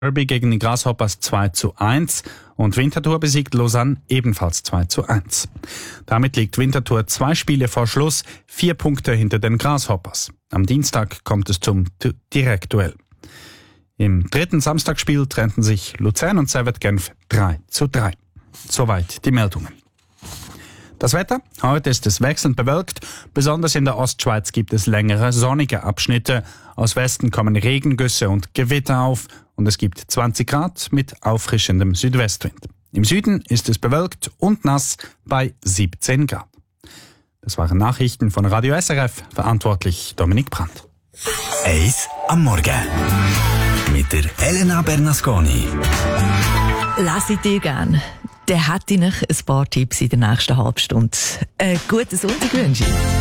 Derby gegen die Grasshoppers 2:1 und Winterthur besiegt Lausanne ebenfalls 2:1. Damit liegt Winterthur 2 Spiele vor Schluss, 4 Punkte hinter den Grasshoppers. Am Dienstag kommt es zum Direktduell. Im dritten Samstagsspiel trennten sich Luzern und Servette Genf 3:3. Soweit die Meldungen. Das Wetter? Heute ist es wechselnd bewölkt. Besonders in der Ostschweiz gibt es längere sonnige Abschnitte. Aus Westen kommen Regengüsse und Gewitter auf und es gibt 20 Grad mit auffrischendem Südwestwind. Im Süden ist es bewölkt und nass bei 17 Grad. Das waren Nachrichten von Radio SRF, verantwortlich Dominik Brandt. Eis am Morgen mit der Elena Bernasconi. Lass ich dir gern. Der hätte ich noch ein paar Tipps in der nächsten Halbstunde. Guten Sonntag wünsche ich.